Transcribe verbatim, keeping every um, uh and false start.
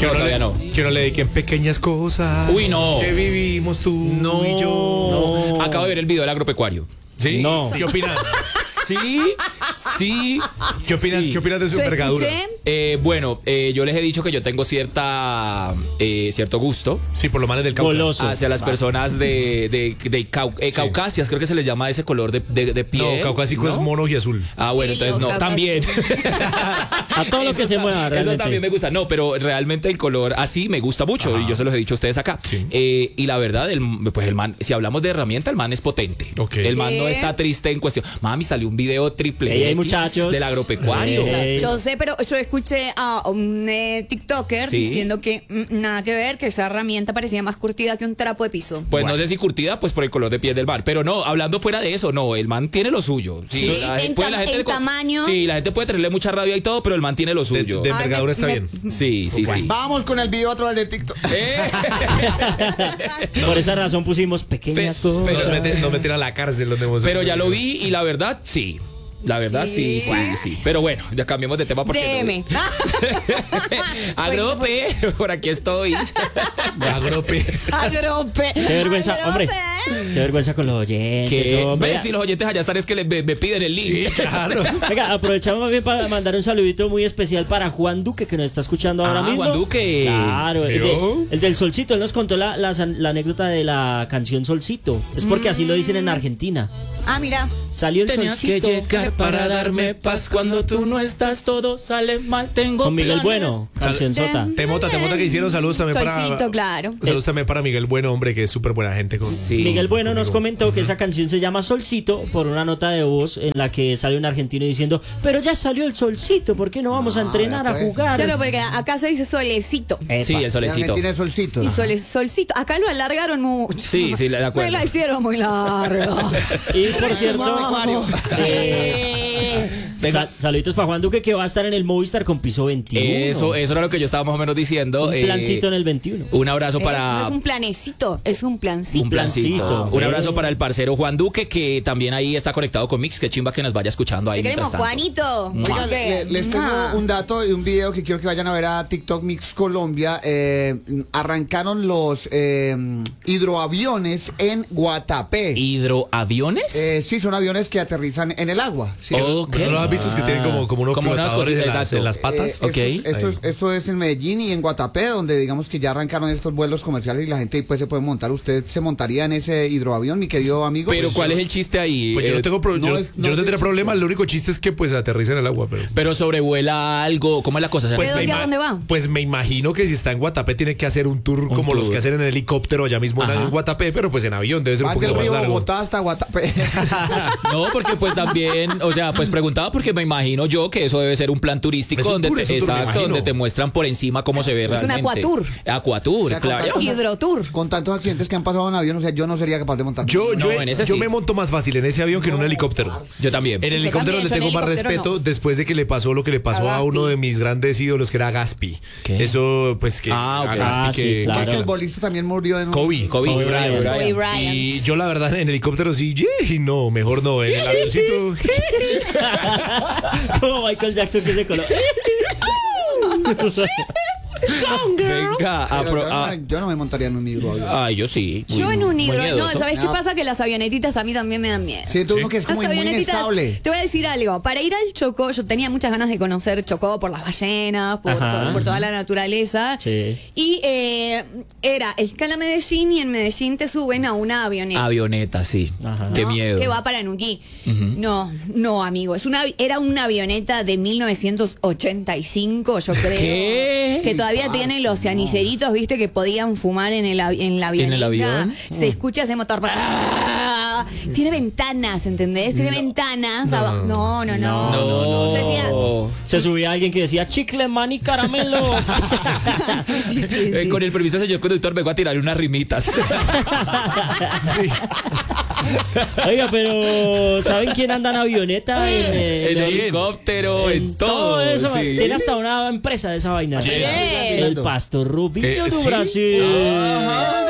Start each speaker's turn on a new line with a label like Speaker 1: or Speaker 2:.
Speaker 1: Que
Speaker 2: no,
Speaker 1: no
Speaker 2: todavía
Speaker 1: le,
Speaker 2: no.
Speaker 1: Que no le dediquen pequeñas cosas.
Speaker 2: Uy, no.
Speaker 1: Que vivimos tú
Speaker 2: No.
Speaker 1: y yo.
Speaker 2: No. Acabo de ver el video del agropecuario.
Speaker 1: ¿Sí?
Speaker 3: No.
Speaker 1: ¿Qué opinas?
Speaker 2: Sí, sí.
Speaker 1: ¿Qué opinas,
Speaker 2: sí.
Speaker 1: ¿qué opinas de su
Speaker 4: Yo
Speaker 1: envergadura?
Speaker 4: escuché-
Speaker 2: Eh, bueno, eh, yo les he dicho que yo tengo cierta eh, cierto gusto
Speaker 1: Sí, por lo menos del Cauca.
Speaker 3: Goloso.
Speaker 2: hacia las personas de, de, de cau- eh, caucasias, creo que se les llama ese color de, de, de piel.
Speaker 1: No, caucásico
Speaker 2: ¿no?
Speaker 1: es mono y azul.
Speaker 2: Ah, bueno,
Speaker 4: Sí,
Speaker 2: entonces
Speaker 4: los
Speaker 2: no,
Speaker 4: caucásicos.
Speaker 2: también.
Speaker 3: A todo lo que se mueva,
Speaker 2: Eso
Speaker 3: realmente.
Speaker 2: también me gusta. No, pero realmente el color así me gusta mucho.
Speaker 1: Ajá.
Speaker 2: Y yo se los he dicho a ustedes acá.
Speaker 1: Sí.
Speaker 2: Eh, y la verdad, el, pues el man, si hablamos de herramienta, el man es potente.
Speaker 1: Ok.
Speaker 2: El man no
Speaker 4: ¿Qué?
Speaker 2: está triste en cuestión. Mami, salió un video triple
Speaker 3: Ey, ey,
Speaker 2: X
Speaker 3: muchachos.
Speaker 2: del agropecuario.
Speaker 3: Ey.
Speaker 4: Yo sé, pero yo escuché a un eh, TikToker
Speaker 2: Sí.
Speaker 4: diciendo que mm, nada que ver, que esa herramienta parecía más curtida que un trapo de piso.
Speaker 2: Pues no sé si curtida, pues por el color de piel del man. Pero no, hablando fuera de eso, no, el man tiene lo suyo. Sí,
Speaker 4: Sí,
Speaker 2: la,
Speaker 4: en
Speaker 2: puede-
Speaker 4: tam-
Speaker 2: la gente
Speaker 4: en
Speaker 2: le co-
Speaker 4: tamaño.
Speaker 2: Sí, la gente puede tenerle mucha rabia y todo, pero el man tiene lo
Speaker 1: De,
Speaker 2: suyo.
Speaker 1: de
Speaker 4: Ay,
Speaker 1: envergadura
Speaker 4: me-
Speaker 1: está
Speaker 4: me-
Speaker 1: bien.
Speaker 2: Sí, sí, sí.
Speaker 5: Vamos con el video a través de TikTok.
Speaker 2: Eh.
Speaker 3: Por esa razón pusimos pequeñas
Speaker 2: Pe-
Speaker 3: cosas.
Speaker 2: pero-
Speaker 1: Nos meten, nos meten a la cárcel. Donde hemos-
Speaker 2: Pero ya lo vi y la verdad, sí. La verdad, sí,
Speaker 4: Sí.
Speaker 2: sí, sí. Pero bueno, ya cambiemos de tema porque...
Speaker 4: Deme.
Speaker 2: Agrope, por aquí estoy.
Speaker 1: Agrope.
Speaker 4: Agrope.
Speaker 3: Qué vergüenza, hombre. Qué vergüenza con los oyentes,
Speaker 2: Que
Speaker 3: hombre.
Speaker 2: ves si los oyentes allá están es que les- me, me piden el link.
Speaker 1: Sí, claro.
Speaker 3: Venga, aprovechamos más bien para mandar un saludito muy especial para Juan Duque, que nos está escuchando ahora
Speaker 2: Ah,
Speaker 3: mismo.
Speaker 2: Juan Duque.
Speaker 3: Claro, el, de-
Speaker 1: ¿Vio?
Speaker 3: el del Solcito. Él nos contó la, la, la anécdota de la canción Solcito. Es porque así lo dicen en Argentina.
Speaker 4: Ah, mira.
Speaker 3: Salió el
Speaker 2: Tenías que
Speaker 3: Solcito.
Speaker 2: llegar para darme paz cuando tú no estás, todo sale mal, tengo
Speaker 3: Con Miguel
Speaker 2: planes.
Speaker 3: Bueno, canción sota.
Speaker 1: Temota, Temota que hicieron saludos también
Speaker 4: Solcito,
Speaker 1: para.
Speaker 4: claro.
Speaker 1: Saludos también para Miguel Bueno, hombre, que es súper buena gente. Con,
Speaker 2: Sí.
Speaker 3: Miguel Bueno nos
Speaker 1: conmigo.
Speaker 3: comentó que esa canción se llama Solcito por una nota de voz en la que sale un argentino diciendo, pero ya salió el solcito, ¿por qué no vamos a entrenar,
Speaker 5: ya
Speaker 3: a
Speaker 5: pues.
Speaker 3: jugar?
Speaker 4: Claro, porque acá se dice solecito.
Speaker 3: Epa.
Speaker 2: Sí, el solecito.
Speaker 5: Tiene solcito.
Speaker 4: Y sole- solcito. Acá lo alargaron mucho.
Speaker 2: Sí, sí, de acuerdo.
Speaker 4: Me la hicieron muy larga.
Speaker 3: Y por cierto,
Speaker 4: No.
Speaker 3: eh, sal- saluditos para Juan Duque que va a estar en el Movistar con piso veintiuno.
Speaker 2: Eso, eso era lo que yo estaba más o menos diciendo.
Speaker 3: Un
Speaker 2: eh,
Speaker 3: plancito en el veintiuno.
Speaker 2: Un abrazo
Speaker 4: Es-
Speaker 2: para...
Speaker 4: no es un planecito, es un plancito.
Speaker 2: Un plancito.
Speaker 3: plancito.
Speaker 2: Un abrazo para el parcero Juan Duque, que también ahí está conectado con Mix. Qué chimba que nos vaya escuchando ahí.
Speaker 4: Te queremos,
Speaker 2: mientras tanto.
Speaker 4: Juanito.
Speaker 5: Oiga, le- les tengo
Speaker 4: Ah.
Speaker 5: un dato y un video que quiero que vayan a ver a TikTok Mix Colombia. Eh, arrancaron los eh, hidroaviones en Guatapé.
Speaker 2: ¿Hidroaviones?
Speaker 5: Eh, sí, son aviones que aterrizan en el agua. Sí.
Speaker 2: Ok.
Speaker 1: ¿No lo has visto? Es que tienen como, como unos
Speaker 2: Como unas
Speaker 1: flotadores en,
Speaker 2: cositas,
Speaker 1: las,
Speaker 2: exacto.
Speaker 1: en las patas.
Speaker 5: Eh,
Speaker 2: Ok.
Speaker 5: Esto, es, esto, es,
Speaker 1: Ahí.
Speaker 5: esto es en Medellín y en Guatapé, donde digamos que ya arrancaron estos vuelos comerciales y la gente pues se puede montar. ¿Usted se montaría en ese hidroavión, mi querido amigo?
Speaker 2: Pero
Speaker 5: Pues,
Speaker 2: ¿cuál es el chiste ahí?
Speaker 1: Pues yo
Speaker 2: Eh,
Speaker 1: no tengo pro-
Speaker 5: no
Speaker 1: yo,
Speaker 5: es-
Speaker 1: yo
Speaker 5: no
Speaker 1: no
Speaker 5: es
Speaker 1: tendría
Speaker 5: de
Speaker 1: problema,
Speaker 5: chiste.
Speaker 1: el único chiste es que pues aterriza en el agua, pero.
Speaker 2: Pero sobrevuela algo. ¿Cómo es la cosa?
Speaker 4: ¿De
Speaker 1: Pues
Speaker 4: dónde
Speaker 1: me
Speaker 4: a
Speaker 1: ima-
Speaker 4: dónde va?
Speaker 1: Pues me imagino que si está en Guatapé tiene que hacer un tour como los
Speaker 2: tour.
Speaker 1: que hacen en el helicóptero allá mismo en
Speaker 2: Ajá.
Speaker 1: Guatapé, pero pues en avión debe ser un
Speaker 5: Van del
Speaker 1: poquito más
Speaker 5: río
Speaker 1: largo.
Speaker 5: Bogotá hasta Guatapé.
Speaker 2: No, porque pues también, o sea, pues preguntaba porque me imagino yo que eso debe ser un plan turístico
Speaker 1: Es un
Speaker 2: donde
Speaker 1: tour,
Speaker 2: te,
Speaker 1: es un tour, me
Speaker 2: exacto,
Speaker 1: imagino.
Speaker 2: donde te muestran por encima cómo se ve
Speaker 4: Es un
Speaker 2: realmente.
Speaker 4: aquatour.
Speaker 2: Aquatour,
Speaker 5: O sea, con
Speaker 2: claro.
Speaker 5: tantos-
Speaker 4: Hidrotour.
Speaker 5: Con tantos accidentes que han pasado en avión, o sea, yo no sería capaz de montar.
Speaker 1: Yo, yo,
Speaker 2: No, en ese
Speaker 1: yo
Speaker 2: sí.
Speaker 1: me monto más fácil en ese avión que en un helicóptero.
Speaker 2: Yo también.
Speaker 1: En el
Speaker 4: Yo
Speaker 1: helicóptero
Speaker 4: también,
Speaker 1: le
Speaker 4: yo en
Speaker 1: tengo más
Speaker 4: helicóptero
Speaker 1: respeto
Speaker 4: no.
Speaker 1: después de que le pasó lo que le pasó
Speaker 4: A
Speaker 1: a, uno
Speaker 4: Gaspi.
Speaker 1: de mis grandes ídolos que era Gaspi.
Speaker 2: ¿Qué?
Speaker 1: Eso, pues que
Speaker 2: Ah, ok.
Speaker 1: a Gaspi
Speaker 3: Ah, sí,
Speaker 1: que
Speaker 3: claro.
Speaker 5: Es que el bolista también murió en un...
Speaker 1: Kobe,
Speaker 2: Kobe,
Speaker 3: Kobe
Speaker 2: Bryant,
Speaker 3: Bryant.
Speaker 2: Bryant.
Speaker 4: Kobe Bryant.
Speaker 1: Y yo la verdad en helicóptero sí, y no, mejor no, en el avioncito.
Speaker 3: Como Michael Jackson que se coló.
Speaker 2: Venga, a
Speaker 5: Pero
Speaker 2: pro-
Speaker 5: yo, no,
Speaker 2: a-
Speaker 5: yo no me montaría en un hidroavión.
Speaker 2: Ay, yo sí.
Speaker 4: Yo
Speaker 2: Muy-
Speaker 4: en un
Speaker 2: muy
Speaker 4: hidro. No,
Speaker 2: miedoso.
Speaker 4: ¿sabes qué
Speaker 5: No.
Speaker 4: pasa? Que las avionetitas a mí también me dan miedo.
Speaker 5: Siento uno que es
Speaker 4: Las
Speaker 5: como muy
Speaker 4: avionetitas,
Speaker 5: inestable.
Speaker 4: te voy a decir algo. Para ir al Chocó, yo tenía muchas ganas de conocer Chocó por las ballenas, por,
Speaker 3: Ajá.
Speaker 4: por- por toda la naturaleza.
Speaker 3: Sí.
Speaker 4: Y eh, era escala Medellín y en Medellín te suben a una avioneta.
Speaker 2: Avioneta, sí.
Speaker 3: Ajá.
Speaker 2: Qué
Speaker 4: ¿no?
Speaker 2: miedo.
Speaker 4: Que va para Nuquí. No, no, amigo. Es una, era una avioneta de mil novecientos ochenta y cinco, yo creo.
Speaker 2: ¿Qué?
Speaker 4: Que todavía tiene los ceniceritos, viste, que podían fumar en el, avi- en la avioneta.
Speaker 2: ¿En el avión?
Speaker 4: Se escucha ese motor. Tiene ventanas, ¿entendés? Tiene ventanas. abajo. No, no, no.
Speaker 2: No.
Speaker 4: Yo decía.
Speaker 3: Se subía alguien que decía chicle, man y caramelo.
Speaker 4: Sí, sí, sí,
Speaker 2: Eh,
Speaker 4: sí.
Speaker 2: con el permiso, señor conductor, vengo a tirar unas rimitas.
Speaker 3: Oiga, pero ¿saben quién anda en avioneta? En, eh,
Speaker 2: En
Speaker 3: en-
Speaker 2: helicóptero, en, todo.
Speaker 3: eso.
Speaker 2: sí.
Speaker 3: Tiene hasta una empresa de esa vaina.
Speaker 4: Bien.
Speaker 3: El Pastor Rubio
Speaker 1: Eh,
Speaker 3: de
Speaker 1: sí.
Speaker 3: Brasil.
Speaker 2: Ajá.